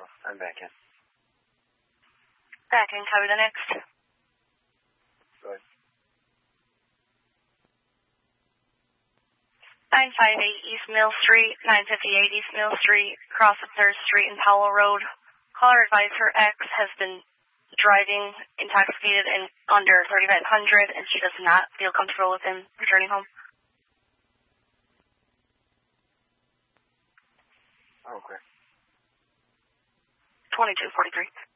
I'm back in. Back in, cover the next. Go ahead. 958 East Mill Street, 958 East Mill Street, across the 3rd Street and Powell Road. Caller advised her ex has been driving intoxicated and under 3,500, and she does not feel comfortable with him returning home. Okay. 2243.